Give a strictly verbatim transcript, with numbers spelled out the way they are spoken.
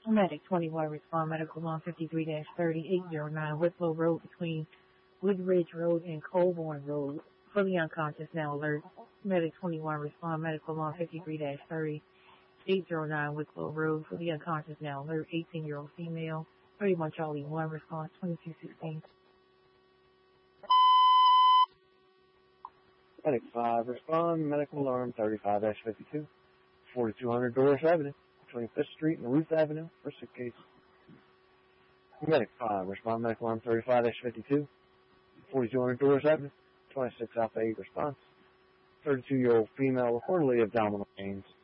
Medic twenty-one, respond medical alarm fifty-three dash thirty, eight oh nine Whitlow Road between Woodridge Road and Colborne Road. Fully unconscious, now alert. Medic twenty-one, respond medical alarm fifty-three dash thirty, eight oh nine Whitlow Road. Fully unconscious, now alert. eighteen-year-old female. thirty-one Charlie one, response twenty-two sixteen. Medic five, respond medical alarm thirty-five dash fifty-two, forty-two hundred Doris Avenue, between fifth Street and Ruth Avenue, for sick case. Medic five, respond medical alarm thirty-five dash fifty-two, forty-two hundred Doris Avenue, twenty-six Alpha eight response. thirty-two-year-old female reportedly abdominal pains.